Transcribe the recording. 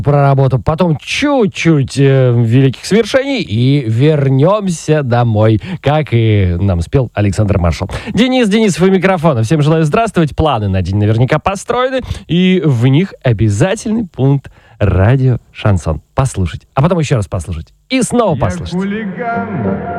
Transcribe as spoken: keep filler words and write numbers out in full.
про работу, потом чуть-чуть э, великих свершений и вернемся домой, как и нам спел Александр Маршал. Денис Денисов у микрофона. Всем желаю здравствовать. Планы на день наверняка построены, и в них обязательный пункт радио «Шансон». Послушать, а потом еще раз послушать. И снова послушать.